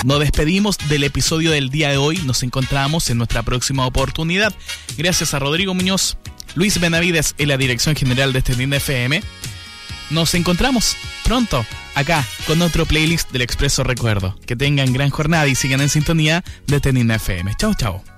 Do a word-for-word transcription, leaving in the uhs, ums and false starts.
Nos despedimos del episodio del día de hoy. Nos encontramos en nuestra próxima oportunidad. Gracias a Rodrigo Muñoz, Luis Benavides en la dirección general de TENIN F M. Nos encontramos pronto acá con otro playlist del Expreso Recuerdo. Que tengan gran jornada y sigan en sintonía de TENIN F M. Chau, chau.